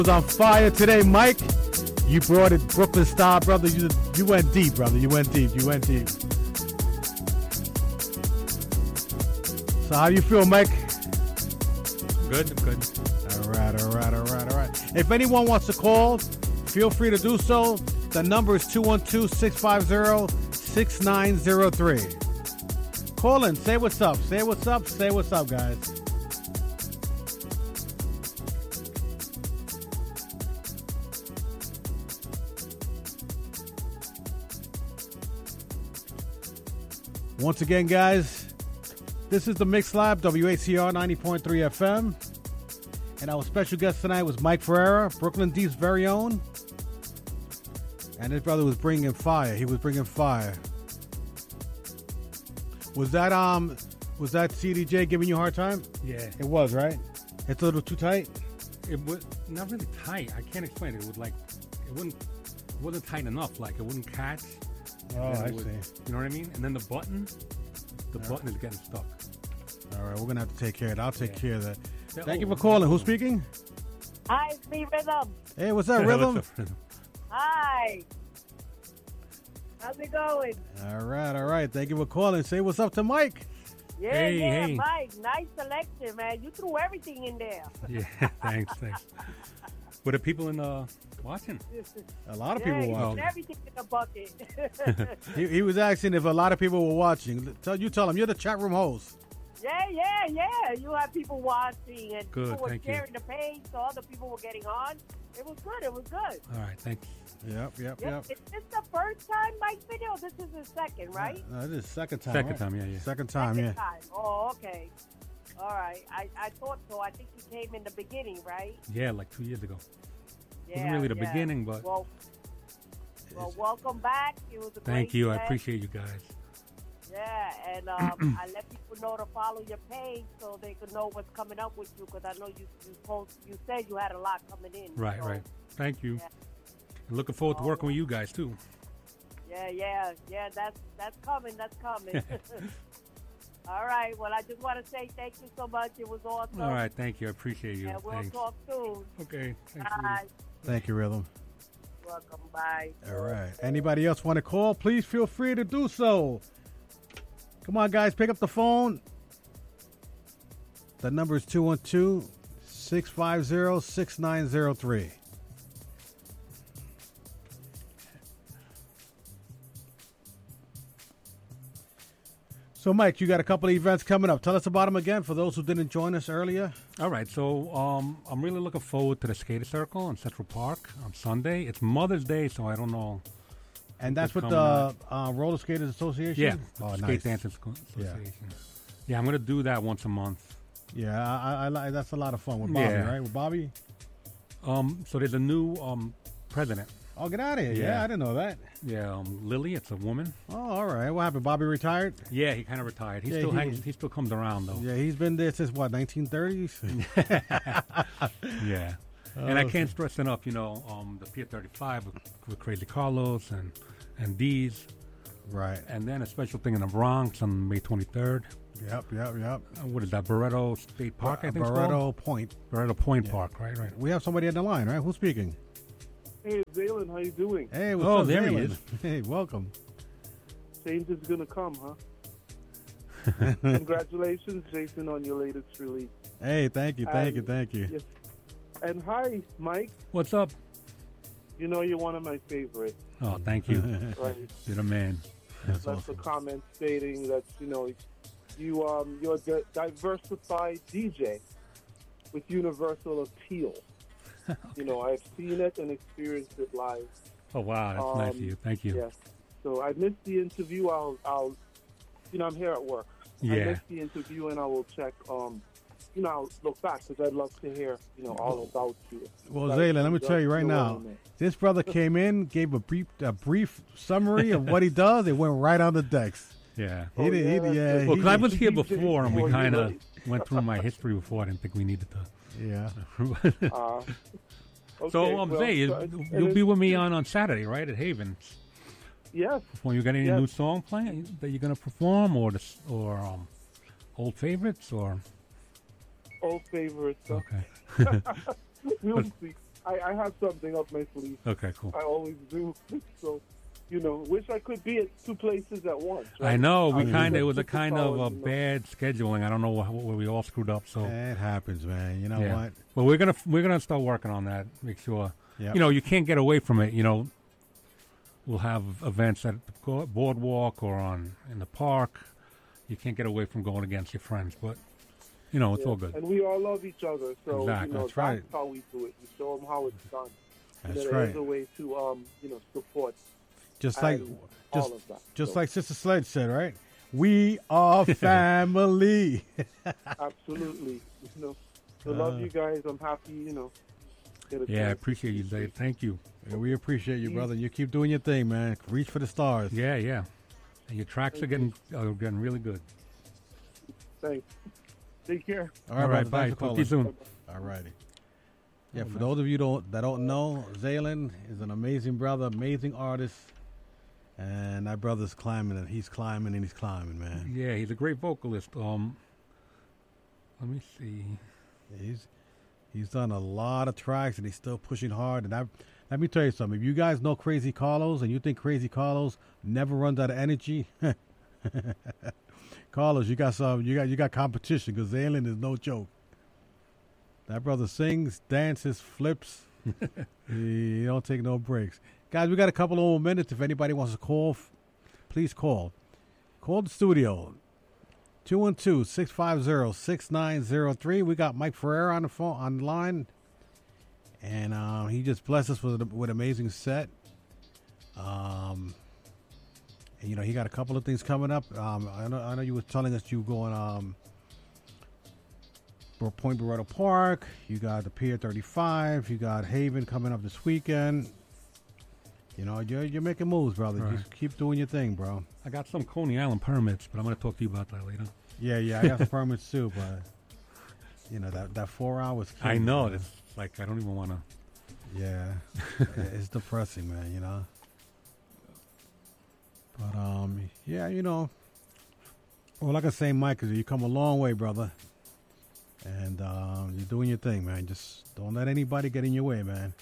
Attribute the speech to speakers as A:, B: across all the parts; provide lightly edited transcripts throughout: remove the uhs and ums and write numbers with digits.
A: Was on fire today, Mike. You brought it Brooklyn style, brother. You went deep, brother. You went deep. So how do you feel, Mike?
B: Good.
A: All right. If anyone wants to call, feel free to do so. The number is 212-650-6903. Call in. Say what's up, guys. Once again, guys, this is the Mix Lab, WACR 90.3 FM. And our special guest tonight was Mike Ferreira, Brooklyn Deep's very own. And his brother was bringing fire. He was bringing fire. Was that CDJ giving you a hard time?
B: Yeah.
A: It was, right? It's a little too tight?
B: It was not really tight. I can't explain it. It wasn't tight enough. Like it wouldn't catch.
A: Oh, I see.
B: You know what I mean? And then the button is getting stuck.
A: All right, we're going to have to take care of that. I'll take care of that. Thank you for calling. Who's speaking?
C: Hi, it's me, Rhythm.
A: Hey, what's up, Rhythm?
B: What's up, Rhythm?
C: Hi. How's it going?
A: All right. Thank you for calling. Say what's up to Mike.
B: Hey.
C: Mike. Nice selection, man. You threw everything in there.
B: Yeah, thanks. Were the people watching?
A: A lot of people watching.
C: Everything in the bucket.
A: He was asking if a lot of people were watching. Tell him you're the chat room host.
C: Yeah. You have people watching, and
B: good,
C: people were sharing the page, so other people were getting on. It was good.
B: All right, thanks.
A: Yep.
C: Is this the first time Mike's video? This is the second, right?
A: This is the second time.
B: Second time, yeah.
A: Second time.
C: Oh, okay. All right. I thought so. I think he came in the beginning, right?
B: Yeah, like 2 years ago.
C: Yeah,
B: wasn't really the beginning, but...
C: Well, welcome back. It was a
B: Thank
C: great
B: you.
C: event.
B: I appreciate you guys.
C: Yeah, and I let people know to follow your page so they could know what's coming up with you, because I know you said you had a lot coming in.
B: Right. Thank you.
C: Yeah.
B: I'm looking forward to working with you guys, too.
C: Yeah, that's coming. All right, well, I just want to say thank you so much. It was awesome.
B: All right, thank you. I appreciate you.
C: And we'll talk soon.
B: Okay.
C: Bye.
A: Thank you, Rhythm.
C: Welcome. Bye.
A: All right. Anybody else want to call? Please feel free to do so. Come on, guys. Pick up the phone. The number is 212-650-6903. So, Mike, you got a couple of events coming up. Tell us about them again for those who didn't join us earlier.
B: All right, so I'm really looking forward to the Skater Circle in Central Park on Sunday. It's Mother's Day, so I don't know.
A: And that's with the Roller Skaters Association?
B: Yeah,
A: Skate
B: nice. Dancers Association. Yeah, I'm going to do that once a month.
A: Yeah, I like that's a lot of fun with Bobby, right? With Bobby?
B: So there's a new president.
A: Oh, get out of here. Yeah, I didn't know that.
B: Yeah, Lily, it's a woman.
A: Oh, all right. What happened? Bobby retired?
B: Yeah, he kind of retired. He still comes around, though.
A: Yeah, he's been there since, 1930s?
B: Yeah. And I can't stress enough, the Pier 35 with Crazy Carlos and D's.
A: Right.
B: And then a special thing in the Bronx on May 23rd.
A: Yep.
B: What is that, Barretto State Park, I think
A: Barretto Point.
B: Barretto Point Park, right.
A: We have somebody on the line, right? Who's speaking?
D: Hey, Zaylen, how you doing?
A: Hey, what's up,
B: there
A: Zaylen?
B: he is.
A: Hey, welcome.
D: Change is going to come, huh? Congratulations, Jason, on your latest release.
A: Hey, thank you.
D: Yes. And hi, Mike.
B: What's up?
D: You're one of my favorites.
B: Oh, thank you.
D: Right.
B: You're the man.
D: That's awesome. A comment stating that, you're a diversified DJ with universal appeal. I've seen it and experienced it live.
B: Oh, wow. That's nice of you. Thank you.
D: Yes. So I missed the interview. I'm here at work.
B: Yeah.
D: I missed the interview, and I will check, I'll look back because I'd love to hear, all about you.
A: Well, Zaylen, let me tell you right now, this brother came in, gave a brief summary of what he does, and went right on the decks.
B: Yeah.
A: Well,
B: because I was here before, and we kind of went through my history before. I didn't think we needed to.
A: Yeah.
B: So, Zay, you'll be with me on Saturday, right, at Haven?
D: Yes.
B: Well, you got any new song playing that you're going to perform, or old favorites, or?
D: Old favorites.
B: Okay.
D: We'll see. I have something up my sleeve.
B: Okay, cool.
D: I always do. So, wish I could be at two places at once. Right?
B: I know
D: I mean,
B: it was a kind of a
D: superpowers,
B: bad scheduling. I don't know where we all screwed up. So
A: It happens, man. You know
B: yeah.
A: what?
B: But we're gonna start working on that. Make sure.
A: Yep.
B: You can't get away from it. We'll have events at the boardwalk or in the park. You can't get away from going against your friends, but it's all good.
D: And we all love each other, so
B: Exactly.
A: That's right.
D: that's how we do it. We show them how it's done.
A: That's
D: There's
A: right.
D: a way to support
A: Just like
D: and
A: just
D: all of that.
A: just
D: So,
A: like Sister Sledge said, right? We are family.
D: absolutely, so love you guys. I'm happy, get a
B: Yeah, I
D: chance.
B: appreciate you, Dave. Thank you.
A: Yeah, we appreciate you, brother. You keep doing your thing, man. Reach for the stars.
B: Yeah. And your tracks are getting really good.
D: Thanks. Take care.
A: All right,
B: All right,
A: brother.
B: bye.
A: Thanks for
B: Talk to you
A: calling.
B: soon.
A: All righty. Yeah, for those of you that don't know, Zaylen is an amazing brother, amazing artist, and that brother's climbing, and he's climbing, and he's climbing, man.
B: Yeah, he's a great vocalist. Let me see.
A: He's done a lot of tracks, and he's still pushing hard. And let me tell you something. If you guys know Crazy Carlos, and you think Crazy Carlos never runs out of energy, Carlos, you got some. You got competition, because Zaylen is no joke. That brother sings, dances, flips. He don't take no breaks. Guys, we got a couple of more minutes. If anybody wants to call, please call. Call the studio. 212-650-6903. We got Mike Ferreira on the phone, on the line. And he just blessed us with an amazing set. And, he got a couple of things coming up. I know you were telling us you were going Point Barretto Park. You got the Pier 35. You got Haven coming up this weekend. You're making moves, brother.
B: Right.
A: Just keep doing your thing, bro.
B: I got some Coney Island permits, but I'm going to talk to you about that later.
A: Yeah, I got some permits too, but that 4 hours.
B: I know.
A: Man.
B: It's like I don't even want to.
A: Yeah, it's depressing, man. But all I can say, Mike, is you come a long way, brother. And you're doing your thing, man. Just don't let anybody get in your way, man.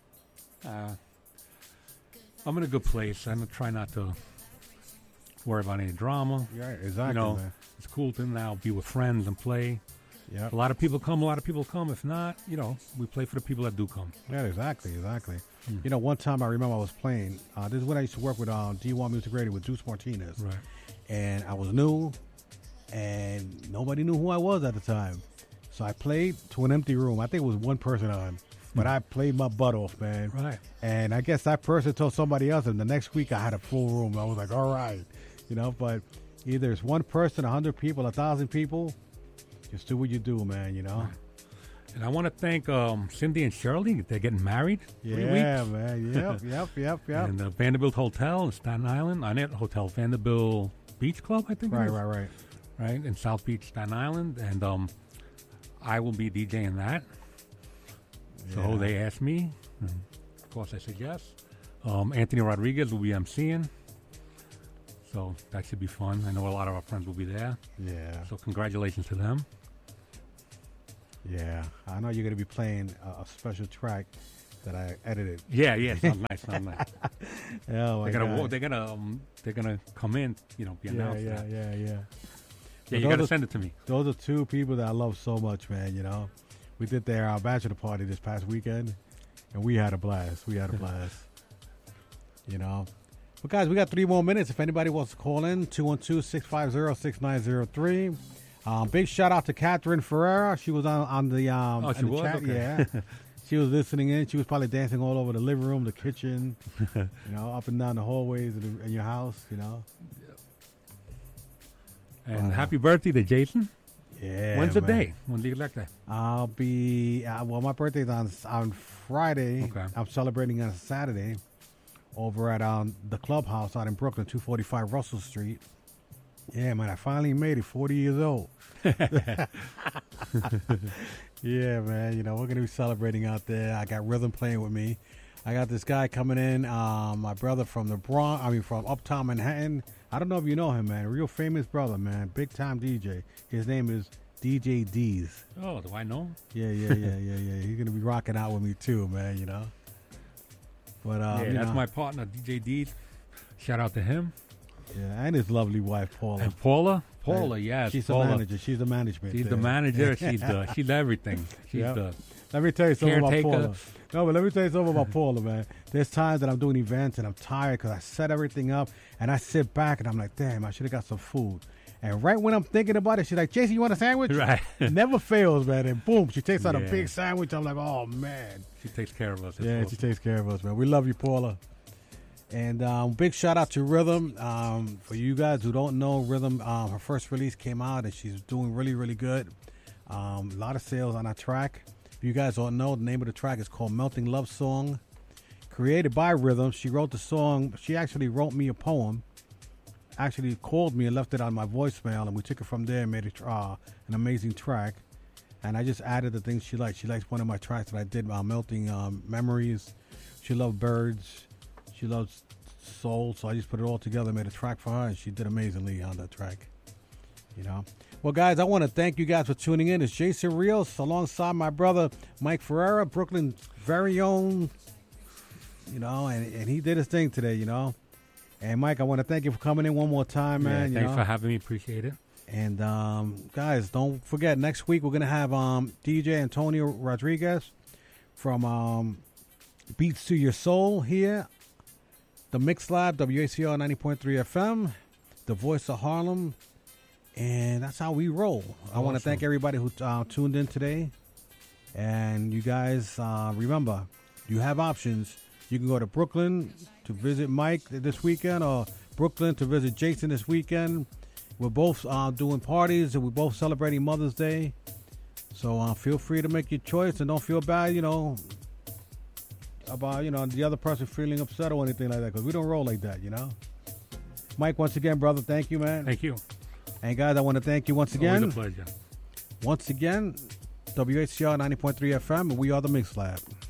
B: I'm in a good place. I'm going to try not to worry about any drama.
A: Yeah, exactly, man.
B: It's cool to now be with friends and play.
A: Yeah,
B: A lot of people come. If not, we play for the people that do come.
A: yeah, exactly. One time I remember I was playing. This is when I used to work with D1 Music Radio with Juice Martinez.
B: Right.
A: And I was new, and nobody knew who I was at the time. So I played to an empty room. I think it was one person on, but I played my butt off, man.
B: Right.
A: And I guess that person told somebody else, and the next week I had a full room. I was like, all right, but either it's one person, 100 people, 1,000 people, just do what you do, man,
B: Right. And I want to thank Cindy and Shirley. They're getting married. 3 weeks.
A: Yeah, man. Yep.
B: And the Vanderbilt Hotel in Staten Island. Not Hotel, Vanderbilt Beach Club, I think. it is.
A: Right.
B: Right, in South Beach, Staten Island. And I will be DJing that. So
A: Yeah.
B: they asked me. And of course, I said yes. Anthony Rodriguez will be emceeing. So that should be fun. I know a lot of our friends will be there.
A: Yeah.
B: So congratulations to them.
A: Yeah. I know you're going to be playing a special track that I edited.
B: Yeah. Sounds nice.
A: Oh, my God.
B: They're gonna come in. Be announced.
A: Yeah.
B: Yeah,
A: But
B: you got to
A: those are-
B: send it to me.
A: Those are two people that I love so much, man. We did their bachelor party this past weekend, and we had a blast. But guys, we got 3 more minutes. If anybody wants to call in, 212-650-6903. Big shout out to Catherine Ferreira. She was on the
B: she
A: in the
B: was?
A: chat.
B: Okay.
A: Yeah. She was listening in. She was probably dancing all over the living room, the kitchen, up and down the hallways in your house.
B: And
A: Wow.
B: happy birthday to Jason.
A: Yeah.
B: When's the
A: man.
B: day? When's the exact day?
A: I'll be my birthday's on Friday.
B: Okay.
A: I'm celebrating on Saturday over at the clubhouse out in Brooklyn, 245 Russell Street. Yeah, man, I finally made it. 40 years old. Yeah, man. We're gonna be celebrating out there. I got Rhythm playing with me. I got this guy coming in, my brother from the Bronx. From Uptown Manhattan. I don't know if you know him, man. A real famous brother, man. Big time DJ. His name is DJ D's.
B: Oh, do I know?
A: Yeah. He's gonna be rocking out with me too, man. You know. But
B: Yeah, that's my partner, DJ D. Shout out to him.
A: Yeah, and his lovely wife Paula.
B: And Paula, yes.
A: She's
B: Paula.
A: the manager. She's the management.
B: She's the manager. She's everything. She's the
A: Let me tell you something about
B: caretaker.
A: Paula. No, but let me tell you something about Paula, man. There's times that I'm doing events and I'm tired because I set everything up and I sit back and I'm like, damn, I should have got some food. And right when I'm thinking about it, she's like, Jason, you want a sandwich?
B: Right.
A: Never fails, man. And boom, she takes out a
B: Yeah.
A: big sandwich. I'm like, oh, man.
B: She takes care of us.
A: Yeah, she takes care of us, man. We love you, Paula. And big shout out to Rhythm. For you guys who don't know, Rhythm, her first release came out and she's doing really, really good. A lot of sales on our track. If you guys don't know, the name of the track is called Melting Love Song. Created by Rhythm. She wrote the song. She actually wrote me a poem. Actually called me and left it on my voicemail, and we took it from there and made it an amazing track. And I just added the things she likes. She likes one of my tracks that I did, Melting Memories. She loved birds. She loves soul, so I just put it all together, made a track for her, and she did amazingly on that track. You know. Well, guys, I want to thank you guys for tuning in. It's Jason Rios alongside my brother Mike Ferreira, Brooklyn's very own. You know, and he did his thing today. You know. And Mike, I want to thank you for coming in one more time, man.
B: Yeah, thanks for having me. Appreciate it.
A: And guys, don't forget, next week we're gonna have DJ Antonio Rodriguez from Beats to Your Soul here, the Mix Lab, WACR 90.3 FM, the voice of Harlem, and that's how we roll. I want to thank everybody who tuned in today. And you guys, remember, you have options. You can go to Brooklyn to visit Mike this weekend, or Brooklyn to visit Jason this weekend. We're both doing parties, and we're both celebrating Mother's Day. So feel free to make your choice, and don't feel bad, about the other person feeling upset or anything like that, because we don't roll like that, Mike, once again, brother, thank you, man.
B: Thank you.
A: And guys, I want to thank you once again.
B: Always a pleasure.
A: Once again, WHCR 90.3 FM, and we are the Mix Lab.